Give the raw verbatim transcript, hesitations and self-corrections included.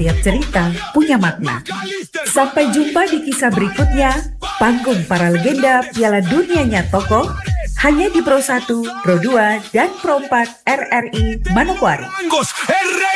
setiap cerita punya makna. Sampai jumpa di kisah berikutnya, panggung para legenda Piala Dunianya Tokoh, hanya di Pro satu, Pro dua, dan Pro empat R R I Manokwari.